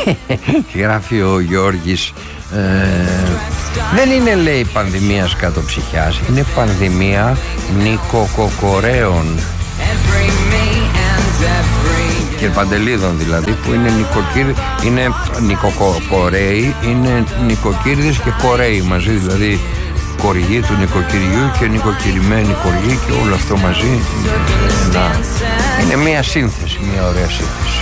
Γράφει ο Γιώργης, δεν είναι, λέει, πανδημία σκατοψυχιάς, είναι πανδημία νοικοκοκορέων και παντελίδων, δηλαδή, που είναι είναι νοικοκορέοι, είναι νοικοκύρδες και κορέοι μαζί, δηλαδή κοργή του νοικοκυριού και νοικοκυριμένη κοργή, και όλο αυτό μαζί είναι μια σύνθεση, μια ωραία σύνθεση.